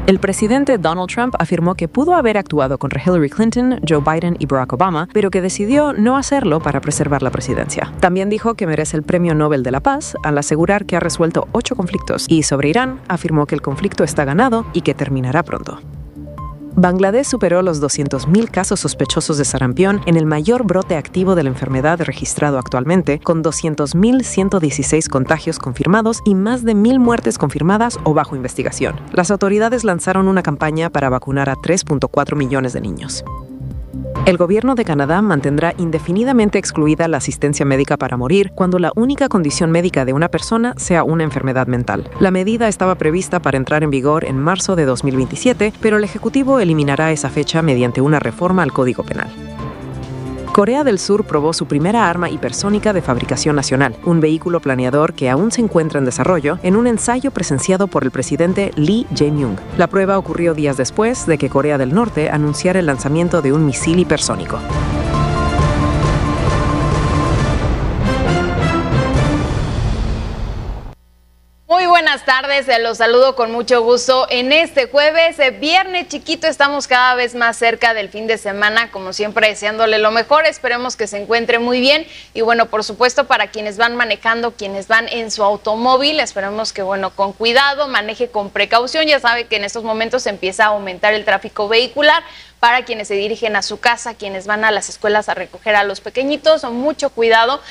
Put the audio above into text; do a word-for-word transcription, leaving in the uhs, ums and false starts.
El presidente Donald Trump afirmó que pudo haber actuado contra Hillary Clinton, Joe Biden y Barack Obama, pero que decidió no hacerlo para preservar la presidencia. También dijo que merece el Premio Nobel de la Paz al asegurar que ha resuelto ocho conflictos, y sobre Irán afirmó que el conflicto está ganado y que terminará pronto. Bangladesh superó los doscientos mil casos sospechosos de sarampión en el mayor brote activo de la enfermedad registrado actualmente, con doscientos mil ciento dieciséis contagios confirmados y más de mil muertes confirmadas o bajo investigación. Las autoridades lanzaron una campaña para vacunar a tres punto cuatro millones de niños. El gobierno de Canadá mantendrá indefinidamente excluida la asistencia médica para morir cuando la única condición médica de una persona sea una enfermedad mental. La medida estaba prevista para entrar en vigor en marzo de dos mil veintisiete, pero el Ejecutivo eliminará esa fecha mediante una reforma al Código Penal. Corea del Sur probó su primera arma hipersónica de fabricación nacional, un vehículo planeador que aún se encuentra en desarrollo, en un ensayo presenciado por el presidente Lee Jae-myung. La prueba ocurrió días después de que Corea del Norte anunciara el lanzamiento de un misil hipersónico. Muy buenas tardes, los saludo con mucho gusto en este jueves, viernes chiquito, estamos cada vez más cerca del fin de semana, como siempre deseándole lo mejor, esperemos que se encuentre muy bien y bueno, por supuesto para quienes van manejando, quienes van en su automóvil, esperemos que bueno, con cuidado, maneje con precaución, ya sabe que en estos momentos empieza a aumentar el tráfico vehicular. Para quienes se dirigen a su casa, quienes van a las escuelas a recoger a los pequeñitos, mucho cuidado